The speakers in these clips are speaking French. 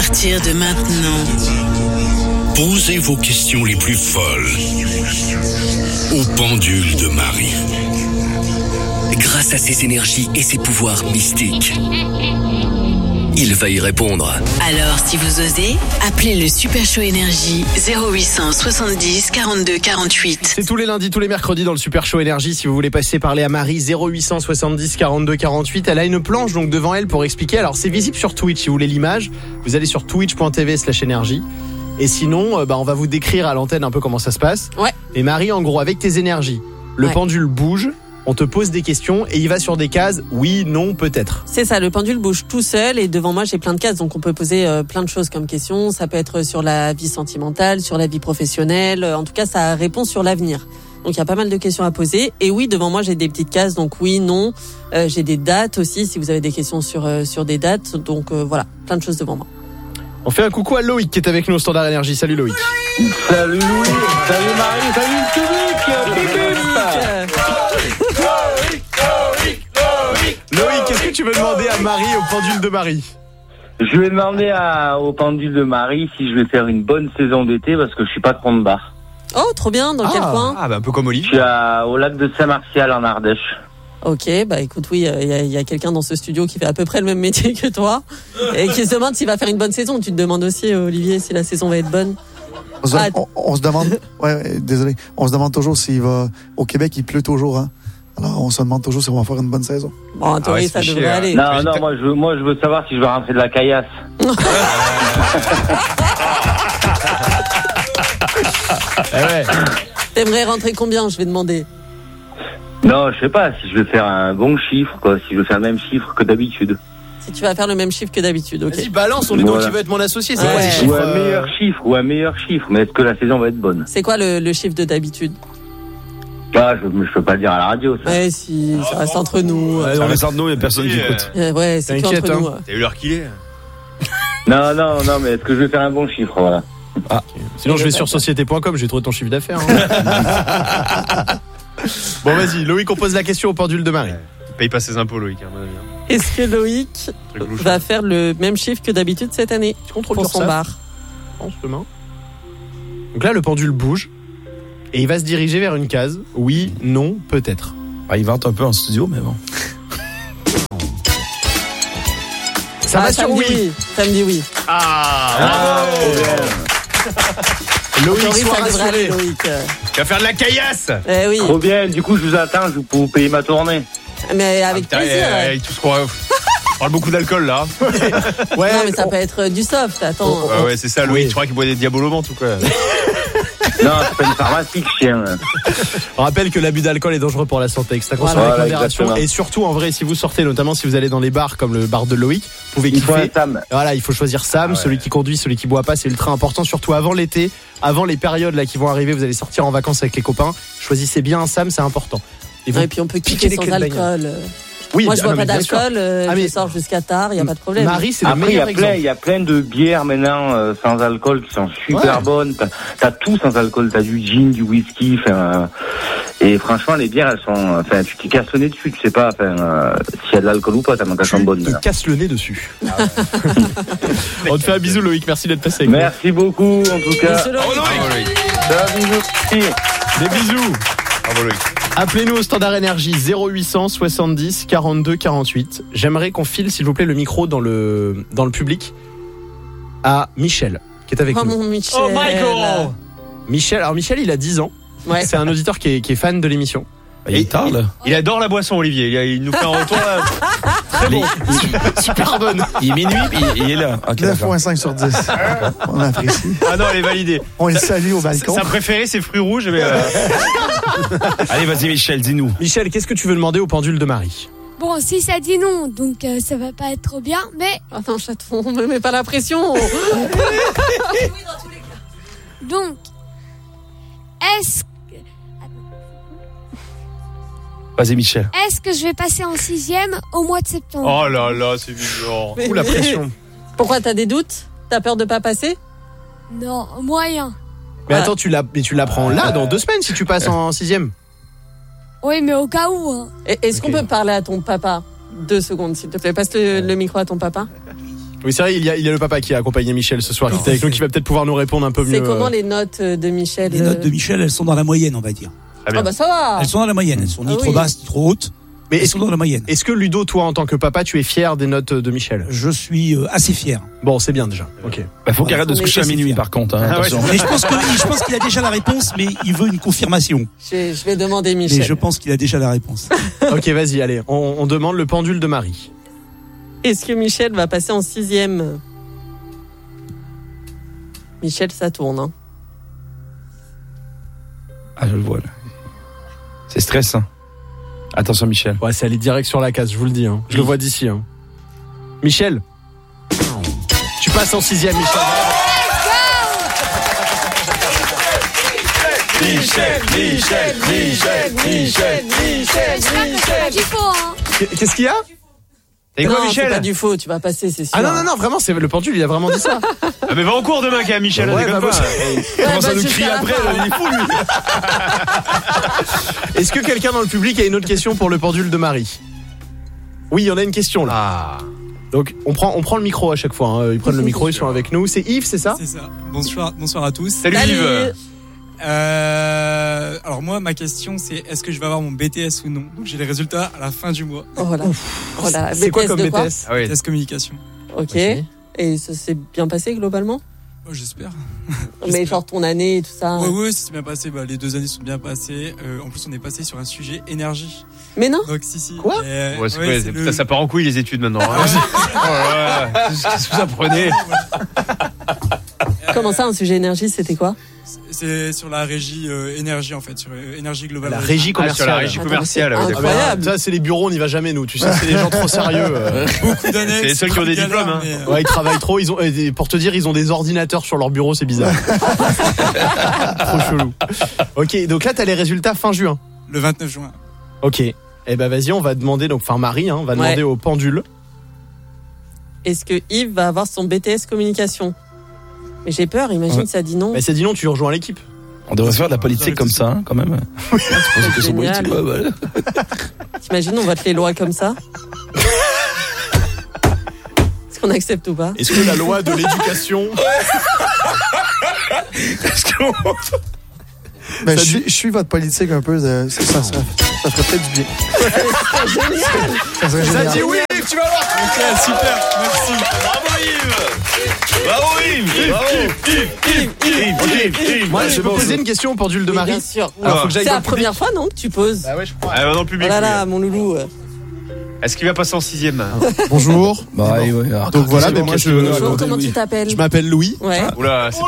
partir de maintenant. Posez vos questions les plus folles au pendule de Marie. Grâce à ses énergies et ses pouvoirs mystiques, il va y répondre. Alors, si vous osez, appelez le Super Show Énergie 0800 70 42 48. C'est tous les lundis, tous les mercredis dans le Super Show Énergie. Si vous voulez passer parler à Marie, 0800 70 42 48. Elle a une planche donc devant elle pour expliquer. Alors, c'est visible sur Twitch. Si vous voulez l'image, vous allez sur twitch.tv/énergie. Et sinon, on va vous décrire à l'antenne un peu comment ça se passe. Ouais. Et Marie, en gros, avec tes énergies, le pendule bouge. On te pose des questions et il va sur des cases, oui, non, peut-être. C'est ça, le pendule bouge tout seul et devant moi j'ai plein de cases, donc on peut poser plein de choses comme questions. Ça peut être sur la vie sentimentale, sur la vie professionnelle, en tout cas ça répond sur l'avenir. Donc il y a pas mal de questions à poser. Et oui, devant moi j'ai des petites cases, donc oui, non. J'ai des dates aussi, si vous avez des questions sur des dates. Donc voilà, plein de choses devant moi. On fait un coucou à Loïc qui est avec nous au Standard Énergie. Salut Loïc. Salut Louis, salut Marie, salut le public. Loïc, qu'est-ce que tu veux demander à Marie au pendule de Marie? Je vais demander au pendule de Marie si je vais faire une bonne saison d'été parce que je suis patron de bar. Oh, trop bien, dans quel coin? Ah, bah un peu comme Olivier. Je suis au lac de Saint-Martial en Ardèche. Ok, bah écoute, oui, il y a quelqu'un dans ce studio qui fait à peu près le même métier que toi et qui se demande s'il va faire une bonne saison. Tu te demandes aussi, Olivier, si la saison va être bonne? On se demande, désolé, on se demande toujours s'il va, au Québec, il pleut toujours, hein. Alors, on se demande toujours si on va faire une bonne saison. Bon, en théorie, ça devrait aller. Non, moi, je veux savoir si je vais rentrer de la caillasse. T'aimerais rentrer combien, je vais demander? Non, je sais pas, si je vais faire un bon chiffre, quoi, si je vais faire le même chiffre que d'habitude. Si tu vas faire le même chiffre que d'habitude, ok. Vas-y, balance, on est donc, tu veux être mon associé, c'est quoi ces chiffres? Ou un meilleur chiffre, mais est-ce que la saison va être bonne? C'est quoi le chiffre de d'habitude? Bah, je peux pas le dire à la radio, ça. Ouais, si, ça reste entre nous. Ça reste entre nous, il y a personne qui écoute. Ouais, c'est qu'entre nous. T'as eu l'heure qu'il est? Non, mais est-ce que je vais faire un bon chiffre, voilà. Ah. Sinon, je vais sur société.com, j'ai trouvé ton chiffre d'affaires. Hein. Bon, vas-y, Loïc, on pose la question au pendule de Marie. Il paye pas ses impôts, Loïc, à mon avis. Est-ce que Loïc va faire le même chiffre que d'habitude cette année? Tu contrôles pour son bar? Demain. Donc là, le pendule bouge et il va se diriger vers une case. Oui, non, peut-être. Ah, il vante un peu en studio, mais bon. Ça va sur oui. Ça me dit oui. Loïc, sois rassuré. Tu vas faire de la caillasse. Oui. Trop bien, du coup, je vous attends, je peux vous payer ma tournée. Mais avec plaisir. Tout ce qu'on parle beaucoup d'alcool, là. Ouais, non, mais ça peut être du soft, attends. Ouais, c'est ça, Loïc, tu crois qu'il boit des diabolomans, tout quoi. Non, c'est pas une pharmacie, chien. On rappelle que l'abus d'alcool est dangereux pour la santé, que ça consomme avec modération. Et surtout, en vrai, si vous sortez, notamment si vous allez dans les bars comme le bar de Loïc, vous pouvez kiffer. Il faut un Sam. Voilà, il faut choisir Sam, celui qui conduit, celui qui boit pas, c'est ultra important, surtout avant l'été, avant les périodes là qui vont arriver, vous allez sortir en vacances avec les copains. Choisissez bien un Sam, c'est important. Et puis on peut kicker sans alcool. Oui, moi je bois pas d'alcool, je sors jusqu'à tard, il y a pas de problème. Marie, c'est le meilleur exemple. Il y a plein de bières maintenant sans alcool qui sont super bonnes. T'as tout sans alcool, t'as du gin, du whisky, et franchement les bières elles sont, tu t'es casse le nez dessus, tu sais pas, s'il y a de l'alcool ou pas, tellement qu'elles sont bonnes. Tu te casses le nez dessus. On te fait un bisou Loïc, merci d'être passé avec nous. Merci beaucoup en tout cas. Des bisous. Bravo Loïc. Appelez-nous au Standard Énergie 0800 70 42 48. J'aimerais qu'on file s'il vous plaît le micro dans le public à Michel qui est avec nous. Mon Michel. Oh Michael. Michel, alors Michel il a 10 ans. Ouais. C'est un auditeur qui est fan de l'émission. Il parle. Il adore la boisson, Olivier. Il nous fait un retour là. Très bon. Super bonne. Il est minuit, il est là. Okay, 9.5 sur 10. On apprécie. Ah non, elle est validée. On le salue au balcon. Sa préférée, c'est fruits rouges. Mais allez, vas-y, Michel, dis-nous. Michel, qu'est-ce que tu veux demander au pendule de Marie? Bon, si ça dit non, donc ça va pas être trop bien, mais... Attends, chaton, me mets pas la pression. Donc, est-ce Vas-y, Michel. Est-ce que je vais passer en 6e au mois de septembre? Oh là là, c'est mignon. Ouh, la pression. Pourquoi t'as des doutes? T'as peur de pas passer? Non, moyen. Mais attends, tu l'apprends là, dans 2 semaines, si tu passes en 6e. Oui, mais au cas où. Hein. Est-ce qu'on peut parler à ton papa 2 secondes, s'il te plaît? Passe le micro à ton papa. Oui, c'est vrai, il y a le papa qui a accompagné Michel ce soir, qui est avec nous, qui va peut-être pouvoir nous répondre un peu mieux. C'est comment les notes de Michel? Les notes de Michel, elles sont dans la moyenne, on va dire. Ah bah ça va. Elles sont dans la moyenne. Elles sont ni trop basses ni trop hautes. Mais elles sont dans la moyenne. Est-ce que Ludo, toi, en tant que papa, tu es fier des notes de Michel? Je suis assez fier. Bon, c'est bien déjà. Ok. Faut qu'il arrête de se coucher à minuit, par contre. Hein, mais je pense qu'il a déjà la réponse, mais il veut une confirmation. Je vais demander Michel. Mais je pense qu'il a déjà la réponse. Ok, vas-y, allez. On demande le pendule de Marie. Est-ce que Michel va passer en 6e? Michel, ça tourne. Hein. Ah, je le vois là. C'est stressant. Attention, Michel. Ouais, c'est aller direct sur la case, je vous le dis. Hein. Je le vois d'ici. Hein. Michel, tu passes en 6e, Michel. Qu'est-ce qu'il y a? Et quoi, Michel? C'est pas du faux, tu vas passer, c'est sûr. Ah non, vraiment, c'est le pendule, il a vraiment dit ça. Ah, mais va en cours demain, quand même, Michel. Ouais, Commence à nous crier après, là, il est fou, lui. Est-ce que quelqu'un dans le public a une autre question pour le pendule de Marie? Oui, il y en a une question là. Ah. Donc, on prend le micro à chaque fois. Hein. Ils prennent le micro, ils sont avec nous. C'est Yves, c'est ça? C'est ça. Bonsoir à tous. Salut Yves. Alors moi, ma question c'est est-ce que je vais avoir mon BTS ou non? Donc j'ai les résultats à la fin du mois. Voilà. C'est quoi comme BTS? Ah oui. BTS communication. Ok. Et ça s'est bien passé globalement? Oh, j'espère. Mais genre ton année et tout ça. Ouais, ça s'est bien passé. Les 2 années sont bien passées. En plus, on est passé sur un sujet énergie. Mais non. Donc si. Quoi? Ça part en couille les études maintenant. Hein. Qu'est-ce que vous apprenez? Comment ça, un sujet énergie, c'était quoi? C'est sur la régie énergie en fait, sur énergie globale. La régie commerciale. Sur la régie commerciale. Incroyable. Ça, c'est les bureaux, on n'y va jamais nous. Tu sais, c'est des gens trop sérieux. Beaucoup d'années. C'est les seuls qui ont des diplômes. Hein. Ouais, ils travaillent trop. Pour te dire, ils ont des ordinateurs sur leur bureau, c'est bizarre. Trop chelou. Ok, donc là, t'as les résultats fin juin. Le 29 juin. Ok. Eh ben vas-y, on va demander, Marie, on va demander au pendule. Est-ce que Yves va avoir son BTS communication? Mais j'ai peur, imagine ça dit non. Mais ça dit non, tu rejoins l'équipe. On devrait faire de la politique comme ça, quand même. Génial. T'imagines, on vote les lois comme ça? Est-ce qu'on accepte ou pas? Est-ce que la loi de l'éducation... Ben, je suis votre politique un peu. Ça ferait peut-être du bien. Ça serait génial. Ça dit oui, Yves, tu vas voir. Ok, super, merci. Bravo Yves. Moi, je peux poser une question au pendule de Marie. Bien sûr. Alors, faut que j'aille C'est dans la le public. première fois, non, que tu poses? Ah ouais, je crois. Dans le public. Oh là là, mon loulou. Est-ce qu'il va passer en 6e? Bonjour. Donc voilà, mais moi Bonjour, comment tu t'appelles? je m'appelle Louis. Ouais. Oula, c'est pas...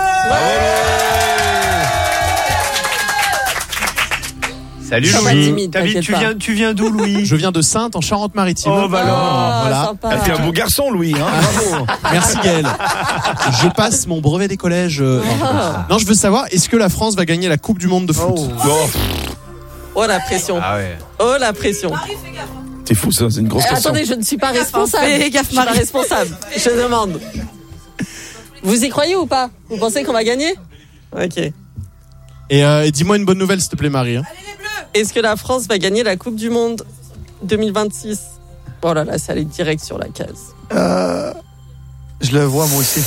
Salut Ça va, Louis. timide, t'inquiète pas. Tu viens d'où, Louis? Je viens de Saintes en Charente-Maritime. Oh, bah alors. Voilà. Sympa. T'es un beau garçon, Louis. Hein. Bravo. Merci Gaël. Je passe mon brevet des collèges. Non, je veux savoir, est-ce que la France va gagner la Coupe du Monde de foot? Oh la pression. Ah ouais. Oh la pression. T'es fou, ça, c'est une grosse question. Attendez, je ne suis pas responsable. Fais gaffe, Je suis pas Marie. responsable. Je demande. Vous y croyez ou pas? Vous pensez qu'on va gagner? Ok. Et dis-moi une bonne nouvelle, s'il te plaît, Marie. Hein. Est-ce que la France va gagner la Coupe du Monde 2026? Oh là là, ça allait direct sur la case. Je le vois, moi aussi.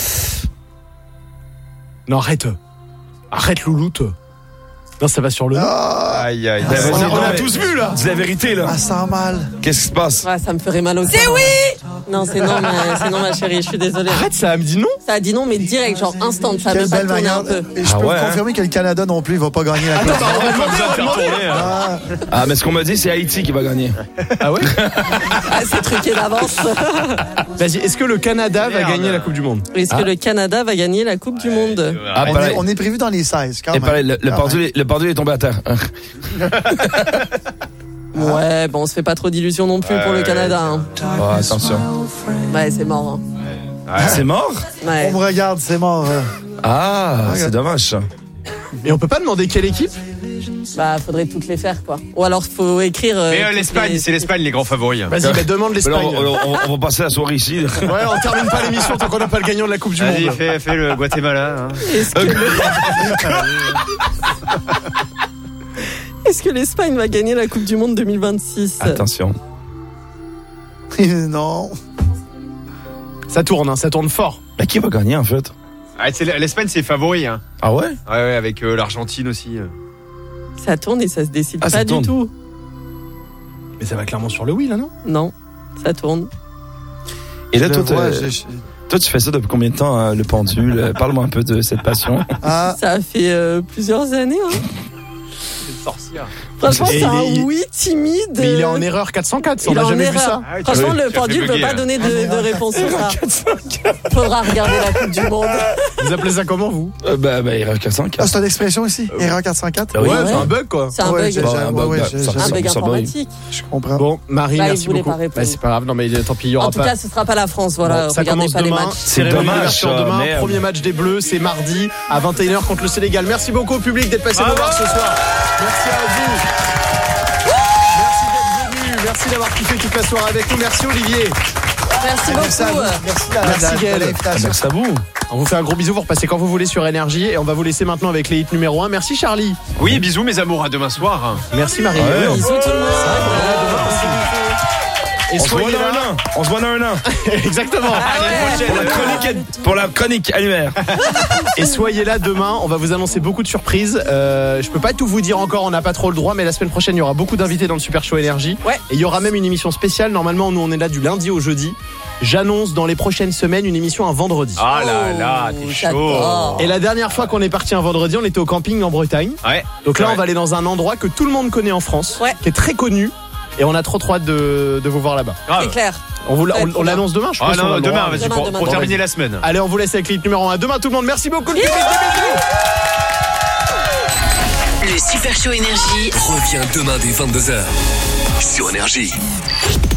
Non, arrête. Arrête, louloute. Non, ça va sur le... Aïe, aïe. On a tous vu, là. Dis la vérité, là. Ah, ça sent mal. Qu'est-ce qui se passe? Ouais, ça me ferait mal au cœur. C'est oui! Non, c'est non, ma chérie, je suis désolée. Arrête, ça me dit non. Ça a dit non, mais direct, genre instant, ça a Quelle même pas belle tourné un manière. peu. Et je peux vous confirmer que le Canada non plus, il va pas gagner la Coupe. Ah, mais ce qu'on m'a dit, c'est Haïti qui va gagner. Ah ouais? Ah, c'est truqué d'avance. Vas-y, est-ce que le Canada va gagner la Coupe du Monde? Est-ce que le Canada va gagner la Coupe du Monde? Ah, pareil. On est prévu dans les 16, quand Et même. pareil, le pendule est tombé à terre. Ouais, bon, on se fait pas trop d'illusions non plus pour le Canada. Hein. Oh, attention. Ouais, c'est mort. Hein. C'est mort? Ouais. On me regarde, c'est mort. Ah, c'est dommage ça. Et on peut pas demander quelle équipe? Bah, faudrait toutes les faire, quoi. Ou alors, faut écrire. Mais l'Espagne, c'est l'Espagne les grands favoris. Vas-y, demande l'Espagne. On va passer la soirée ici. Ouais, on termine pas l'émission tant qu'on n'a pas le gagnant de la Coupe du Vas-y, Monde. fais le Guatemala. Hein. Est-ce que l'Espagne va gagner la Coupe du Monde 2026? Attention. Non. Ça tourne fort. Mais qui va gagner en fait? L'Espagne, c'est favori. Hein. Ah ouais? Ouais, avec l'Argentine aussi. Ça tourne et ça se décide Ah, ça pas tourne. du tout. Mais ça va clairement sur le oui, là, non? Non, ça tourne. Et là, Je toi, le vois, toi, tu fais ça depuis combien de temps, hein, le pendule? Parle-moi un peu de cette passion. Ah, Ça fait plusieurs années. Hein. Sorcière. Franchement, Et c'est un il est- oui timide. Mais il est en erreur 404, on Il est n'a en jamais vu erreur. ça. Ah oui, Franchement, tu le as fait pendule ne peut bugger, pas hein. donner de réponse sur ça. Faudra regarder la Coupe du Monde. Vous appelez ça comment, vous? Erreur 404. ah, c'est une expression ici? Erreur 404? Ah oui. Ouais, ouais. c'est un bug, quoi. C'est un Ouais, bug. j'ai- Bon, ouais, un bug, ouais, bah, j'ai- ça- Un bug ça- informatique. Je comprends. Bon, Marie, Bah, il merci voulait beaucoup. pas répondre. Bah, c'est pas grave, non, mais tant pis, il y aura En tout pas. cas, ce sera pas la France. Voilà, Bon, ça regardez commence pas les demain. matchs. Cérémonie dommage, d'ouverture ça, demain. merde. Premier match des Bleus, c'est mardi à 21h contre le Sénégal. Merci beaucoup au public d'être passé nous voir ce soir. Merci à vous. Merci d'être venu. Merci d'avoir kiffé toute la soirée avec nous. Merci Olivier. Merci Merci à vous. beaucoup. Merci Gaël. de l'invitation. Merci à vous. On vous fait un gros bisou. Vous repassez quand vous voulez sur Énergie et on va vous laisser maintenant avec les hits numéro 1. Merci Charlie. Oui, bisous mes amours, à demain soir. Merci Marie. Ouais. Bisous tout le monde. Et On se voit soyez dans là. un an. On se voit dans un an. Exactement. Pour la chronique annuaire. Et soyez là demain, on va vous annoncer beaucoup de surprises. Je peux pas tout vous dire encore, on n'a pas trop le droit, mais la semaine prochaine il y aura beaucoup d'invités dans le Super Show Énergie. Ouais. Et il y aura même une émission spéciale. Normalement, nous on est là du lundi au jeudi. J'annonce dans les prochaines semaines une émission un vendredi. Ah là là, Oh, t'es j'adore. chaud. Et la dernière fois qu'on est parti un vendredi, on était au camping en Bretagne. Ouais. Donc là, Ouais. on va aller dans un endroit que tout le monde connaît en France, Ouais. qui est très connu. Et on a trop hâte de vous voir là-bas. C'est Grave. clair. On l'annonce demain, je pense. Ah qu'on a non, le demain, droit. vas-y, Demain, pour demain. terminer la semaine. Allez, on vous laisse avec le hit numéro 1. Demain tout le monde. Merci beaucoup le public. Des bisous. Le Super Show Énergie Reviens demain dès 22h sur Énergie.